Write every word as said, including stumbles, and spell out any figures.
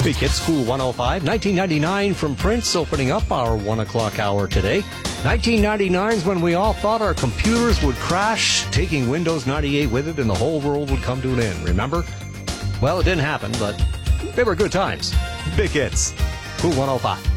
Big Hits, Cool one oh five. nineteen ninety-nine from Prince, opening up our one o'clock hour today. nineteen ninety-nine is when we all thought our computers would crash, taking Windows ninety-eight with it, and the whole world would come to an end, remember? Well, it didn't happen, but they were good times. Big Hits, Cool one oh five.